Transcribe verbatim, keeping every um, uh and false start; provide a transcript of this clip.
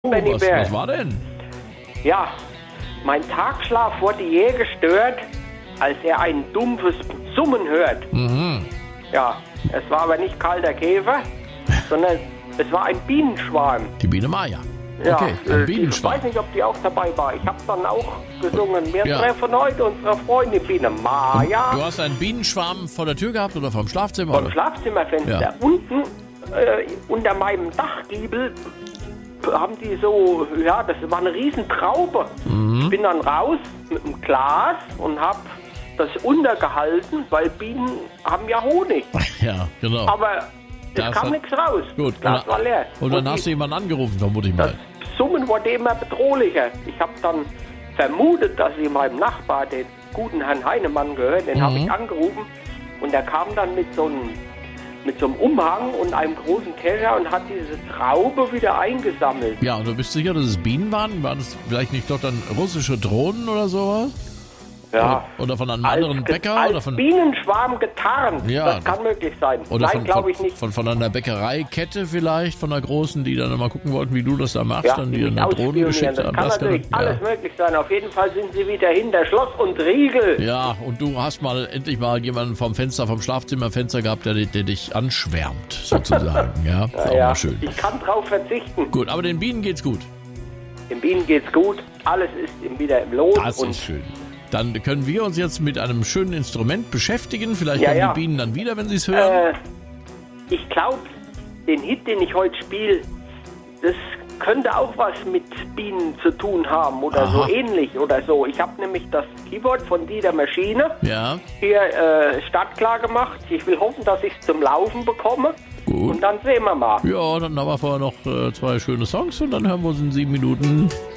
Oh, was, was war denn? Ja, mein Tagschlaf wurde je gestört, als er ein dumpfes Summen hört. Mhm. Ja, es war aber nicht kalter Käfer, sondern es war ein Bienenschwarm. Die Biene Maya. Ja, Okay, ein äh, Bienenschwarm. Ich weiß nicht, ob die auch dabei war. Ich habe dann auch gesungen. Wir Ja. treffen heute unsere Freundin Biene Maya. Du hast einen Bienenschwarm vor der Tür gehabt oder vom Schlafzimmer? Vom oder? Schlafzimmerfenster. Ja. Unten äh, unter meinem Dachgiebel haben die so, ja, das war eine riesen Traube. Mhm. Ich bin dann raus mit einem Glas und habe das untergehalten, weil Bienen haben ja Honig. Ja, genau. Aber es Das kam hat- nichts raus. Gut, Das Glas und- war leer. Und dann die- hast du jemanden angerufen, vermute ich Das mal. Summen wurde immer bedrohlicher. Ich habe dann vermutet, dass sie meinem Nachbar, den guten Herrn Heinemann gehört, den Mhm. habe ich angerufen und der kam dann mit so einem mit so einem Umhang und einem großen Kescher und hat diese Traube wieder eingesammelt. Ja, und du bist sicher, dass es Bienen waren? Waren es vielleicht nicht doch dann russische Drohnen oder sowas? Ja. Oder, oder von einem Als, anderen ge- Bäcker? als Oder von, Bienenschwarm getarnt. Ja, das kann möglich sein. oder Nein, von, glaube ich von, nicht. von, von einer Bäckereikette vielleicht, von einer großen, die dann mal gucken wollten, wie du das da machst, Ja, dann die dir mich eine Drohne ausspionieren. geschickt Das haben. kann Das natürlich kann- alles möglich sein. Auf jeden Fall sind sie wieder hinter Schloss und Riegel. Ja, und du hast mal endlich mal jemanden vom Fenster, vom Schlafzimmerfenster gehabt, der, der dich anschwärmt, sozusagen. Ja, ist auch Ja, mal schön. ich kann drauf verzichten. Gut, aber den Bienen geht's gut. Den Bienen geht's gut. Alles ist im- wieder im Lot. Das und ist schön. Dann können wir uns jetzt mit einem schönen Instrument beschäftigen. Vielleicht Ja, kommen ja. die Bienen dann wieder, wenn sie es hören. Äh, ich glaube, den Hit, den ich heute spiele, das könnte auch was mit Bienen zu tun haben oder Aha. so ähnlich oder so. Ich habe nämlich das Keyboard von Dieter Maschine Ja, hier äh, startklar gemacht. Ich will hoffen, dass ich es zum Laufen bekomme. gut. Und dann sehen wir mal. Ja, dann haben wir vorher noch äh, zwei schöne Songs und dann hören wir uns in sieben Minuten.